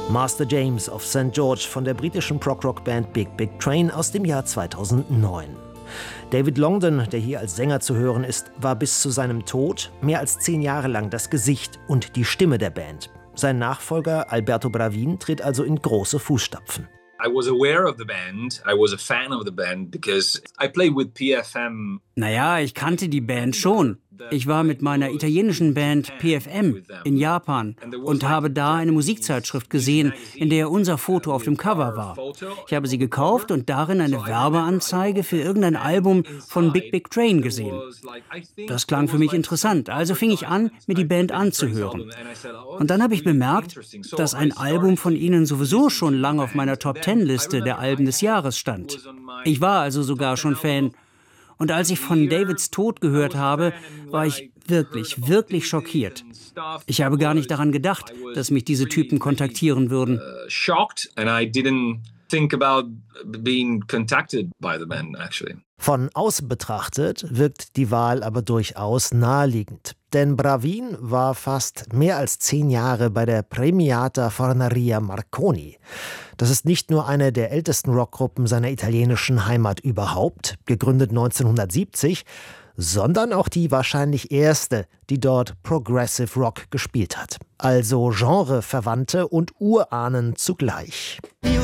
Master James of St. George von der britischen Prog-Rock-Band Big Big Train aus dem Jahr 2009. David Longdon, der hier als Sänger zu hören ist, war bis zu seinem Tod mehr als 10 Jahre lang das Gesicht und die Stimme der Band. Sein Nachfolger Alberto Bravin tritt also in große Fußstapfen. I was aware of the band. I was a fan of the band because I played with PFM. Naja, ich kannte die Band schon. Ich war mit meiner italienischen Band PFM in Japan und habe da eine Musikzeitschrift gesehen, in der unser Foto auf dem Cover war. Ich habe sie gekauft und darin eine Werbeanzeige für irgendein Album von Big Big Train gesehen. Das klang für mich interessant, also fing ich an, mir die Band anzuhören. Und dann habe ich bemerkt, dass ein Album von ihnen sowieso schon lange auf meiner Top-10-Liste der Alben des Jahres stand. Ich war also sogar schon Fan. Und als ich von Davids Tod gehört habe, war ich wirklich, wirklich schockiert. Ich habe gar nicht daran gedacht, dass mich diese Typen kontaktieren würden. Von außen betrachtet wirkt die Wahl aber durchaus naheliegend. Denn Bravin war fast mehr als 10 Jahre bei der Premiata Fornaria Marconi. Das ist nicht nur eine der ältesten Rockgruppen seiner italienischen Heimat überhaupt, gegründet 1970, sondern auch die wahrscheinlich erste, die dort Progressive Rock gespielt hat. Also Genreverwandte und Urahnen zugleich.